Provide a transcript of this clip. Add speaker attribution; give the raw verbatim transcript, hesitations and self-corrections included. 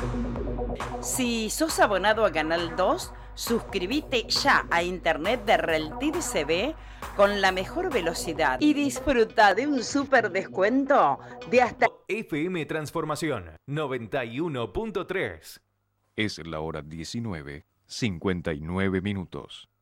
Speaker 1: Si sos abonado a Canal dos, suscríbete ya a internet de Reltiv C V con la mejor velocidad y disfruta de un súper descuento de hasta
Speaker 2: F M Transformación noventa y uno punto tres.
Speaker 3: Es la hora diecinueve, cincuenta y nueve minutos.